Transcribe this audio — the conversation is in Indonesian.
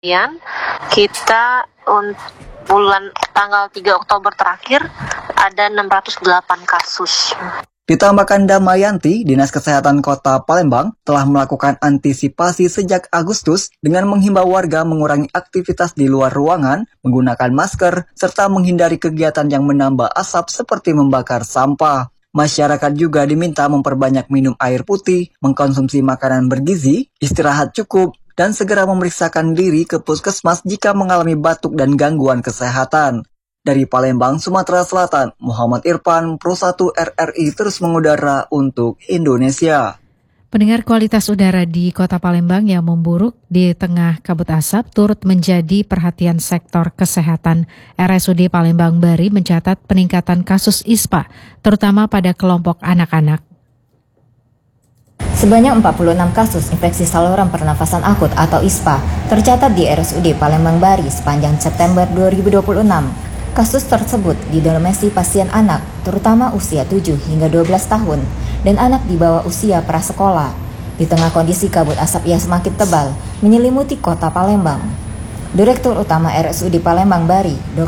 Kita bulan tanggal 3 Oktober terakhir ada 608 kasus. Ditambahkan Damayanti, Dinas Kesehatan Kota Palembang telah melakukan antisipasi sejak Agustus dengan menghimbau warga mengurangi aktivitas di luar ruangan, menggunakan masker, serta menghindari kegiatan yang menambah asap seperti membakar sampah. Masyarakat juga diminta memperbanyak minum air putih, mengkonsumsi makanan bergizi, istirahat cukup, dan segera memeriksakan diri ke puskesmas jika mengalami batuk dan gangguan kesehatan. Dari Palembang, Sumatera Selatan, Muhammad Irfan, Pro 1 RRI terus mengudara untuk Indonesia. Pendengar, kualitas udara di Kota Palembang yang memburuk di tengah kabut asap turut menjadi perhatian sektor kesehatan. RSUD Palembang Bari mencatat peningkatan kasus ISPA, terutama pada kelompok anak-anak. Sebanyak 46 kasus infeksi saluran pernafasan akut atau ISPA tercatat di RSUD Palembang Bari sepanjang September 2026. Kasus tersebut didominasi pasien anak, terutama usia 7 hingga 12 tahun, dan anak di bawah usia prasekolah. Di tengah kondisi kabut asap yang semakin tebal menyelimuti Kota Palembang. Direktur Utama RSUD Palembang Bari, Dr.